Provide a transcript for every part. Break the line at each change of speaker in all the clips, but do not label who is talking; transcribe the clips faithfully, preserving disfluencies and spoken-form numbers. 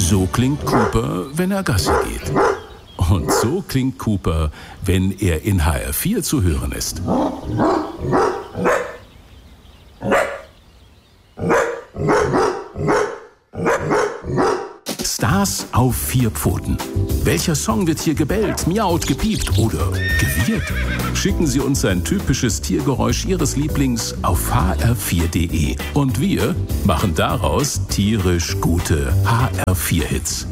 So klingt Cooper, wenn er Gassi geht. Und so klingt Cooper, wenn er in H R vier zu hören ist. Stars auf vier Pfoten. Welcher Song wird hier gebellt, miaut, gepiept oder gewirrt? Schicken Sie uns ein typisches Tiergeräusch Ihres Lieblings auf h r vier punkt d e und wir machen daraus tierisch gute H R vier Hits.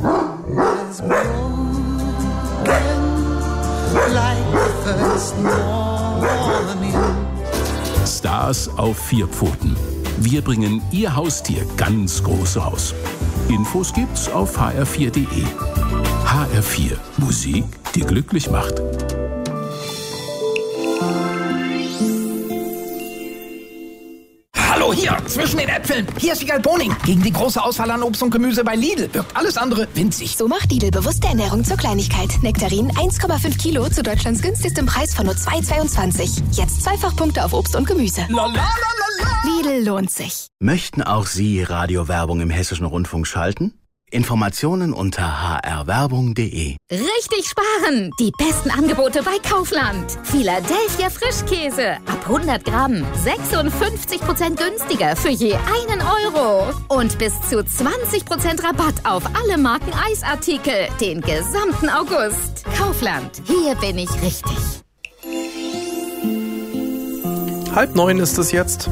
Stars auf vier Pfoten. Wir bringen Ihr Haustier ganz groß raus. Infos gibt's auf h r vier punkt d e. H R vier. Musik, die glücklich macht.
Hallo hier, zwischen den Äpfeln. Hier ist Wiegald Boning. Gegen die große Auswahl an Obst und Gemüse bei Lidl wirkt alles andere winzig.
So macht Lidl bewusste Ernährung zur Kleinigkeit. Nektarin eins Komma fünf Kilo zu Deutschlands günstigstem Preis von nur zwei Komma zweiundzwanzig. Jetzt Zweifachpunkte auf Obst und Gemüse.
La, la, la, la, la.
Lidl lohnt sich.
Möchten auch Sie Radiowerbung im Hessischen Rundfunk schalten? Informationen unter h r werbung punkt d e.
Richtig sparen! Die besten Angebote bei Kaufland. Philadelphia Frischkäse. Ab hundert Gramm. sechsundfünfzig Prozent günstiger für je einen Euro. Und bis zu zwanzig Prozent Rabatt auf alle Marken Eisartikel. Den gesamten August. Kaufland. Hier bin ich richtig.
Halb neun ist es jetzt.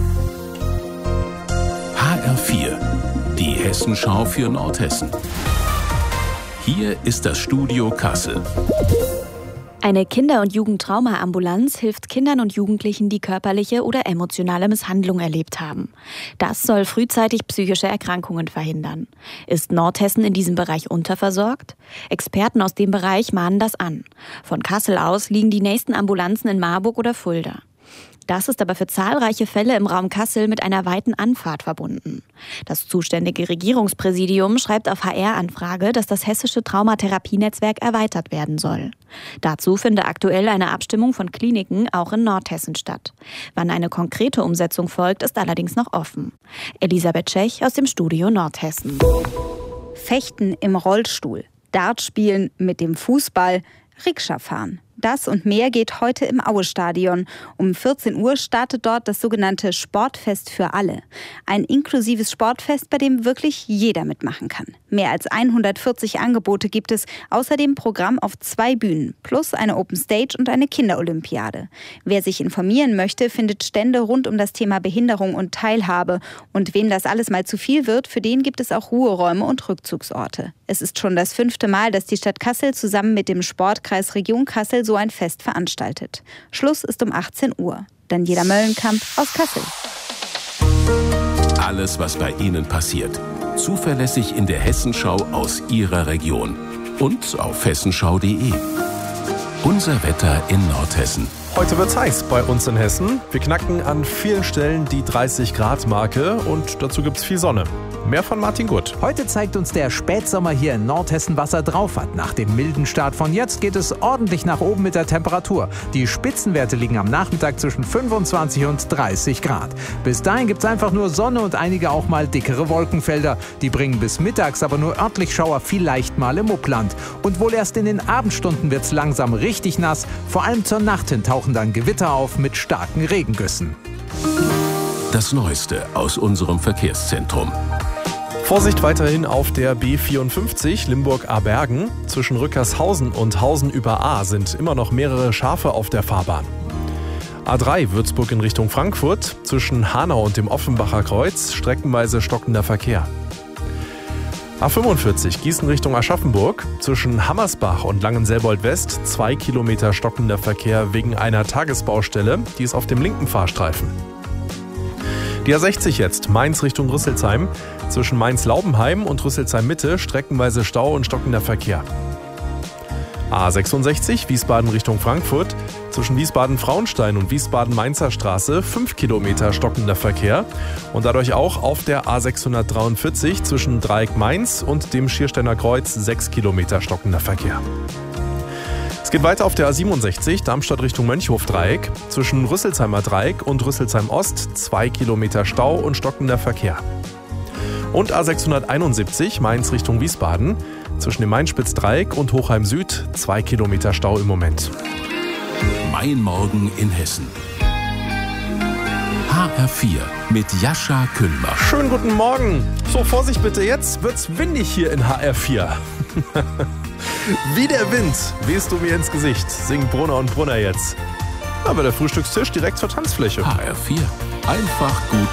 H R vier. Die Hessenschau für Nordhessen. Hier ist das Studio Kassel.
Eine Kinder- und Jugendtrauma-Ambulanz hilft Kindern und Jugendlichen, die körperliche oder emotionale Misshandlung erlebt haben. Das soll frühzeitig psychische Erkrankungen verhindern. Ist Nordhessen in diesem Bereich unterversorgt? Experten aus dem Bereich mahnen das an. Von Kassel aus liegen die nächsten Ambulanzen in Marburg oder Fulda. Das ist aber für zahlreiche Fälle im Raum Kassel mit einer weiten Anfahrt verbunden. Das zuständige Regierungspräsidium schreibt auf H R-Anfrage, dass das hessische Traumatherapienetzwerk erweitert werden soll. Dazu finde aktuell eine Abstimmung von Kliniken auch in Nordhessen statt. Wann eine konkrete Umsetzung folgt, ist allerdings noch offen. Elisabeth Tschech aus dem Studio Nordhessen.
Fechten im Rollstuhl, Dart spielen mit dem Fußball, Rikscha fahren. Das und mehr geht heute im Aue-Stadion. Um vierzehn Uhr startet dort das sogenannte Sportfest für alle. Ein inklusives Sportfest, bei dem wirklich jeder mitmachen kann. Mehr als hundertvierzig Angebote gibt es, außerdem Programm auf zwei Bühnen, plus eine Open Stage und eine Kinderolympiade. Wer sich informieren möchte, findet Stände rund um das Thema Behinderung und Teilhabe. Und wem das alles mal zu viel wird, für den gibt es auch Ruheräume und Rückzugsorte. Es ist schon das fünfte Mal, dass die Stadt Kassel zusammen mit dem Sportkreis Region Kassel so ein Fest veranstaltet. Schluss ist um achtzehn Uhr. Daniela Möllenkamp aus Kassel.
Alles, was bei Ihnen passiert. Zuverlässig in der Hessenschau aus Ihrer Region. Und auf hessenschau punkt d e. Unser Wetter in Nordhessen.
Heute wird's heiß bei uns in Hessen. Wir knacken an vielen Stellen die dreißig Grad Marke und dazu gibt's viel Sonne. Mehr von Martin Gutt.
Heute zeigt uns der Spätsommer hier in Nordhessen, was er drauf hat. Nach dem milden Start von jetzt geht es ordentlich nach oben mit der Temperatur. Die Spitzenwerte liegen am Nachmittag zwischen fünfundzwanzig und dreißig Grad. Bis dahin gibt's einfach nur Sonne und einige auch mal dickere Wolkenfelder. Die bringen bis mittags aber nur örtlich Schauer, vielleicht mal im Upland. Und wohl erst in den Abendstunden wird's langsam richtig nass. Vor allem zur Nacht hin tauchen dann Gewitter auf mit starken Regengüssen.
Das Neueste aus unserem Verkehrszentrum.
Vorsicht weiterhin auf der B vierundfünfzig Limburg-Abergen. Zwischen Rückershausen und Hausen über A sind immer noch mehrere Schafe auf der Fahrbahn. A drei Würzburg in Richtung Frankfurt. Zwischen Hanau und dem Offenbacher Kreuz streckenweise stockender Verkehr. A fünfundvierzig Gießen Richtung Aschaffenburg. Zwischen Hammersbach und Langenselbold West zwei Kilometer stockender Verkehr wegen einer Tagesbaustelle. Die ist auf dem linken Fahrstreifen. Die A sechzig jetzt, Mainz Richtung Rüsselsheim. Zwischen Mainz-Laubenheim und Rüsselsheim-Mitte streckenweise Stau und stockender Verkehr. A sechsundsechzig, Wiesbaden Richtung Frankfurt. Zwischen Wiesbaden-Frauenstein und Wiesbaden-Mainzer Straße fünf Kilometer stockender Verkehr. Und dadurch auch auf der A sechshundertdreiundvierzig zwischen Dreieck-Mainz und dem Schiersteiner Kreuz sechs Kilometer stockender Verkehr. Es geht weiter auf der A siebenundsechzig, Darmstadt Richtung Mönchhof-Dreieck. Zwischen Rüsselsheimer Dreieck und Rüsselsheim Ost zwei Kilometer Stau und stockender Verkehr. Und A sechshunderteinundsiebzig Mainz Richtung Wiesbaden. Zwischen dem Main-Spitz-Dreieck und Hochheim Süd zwei Kilometer Stau im Moment.
Mein Morgen in Hessen. H R vier mit Jascha Küllmer.
Schönen guten Morgen. So, Vorsicht bitte, jetzt wird's windig hier in H R vier. Wie der Wind wehst du mir ins Gesicht, singt Brunner und Brunner jetzt. Aber der Frühstückstisch direkt zur Tanzfläche.
H R vier. Einfach gut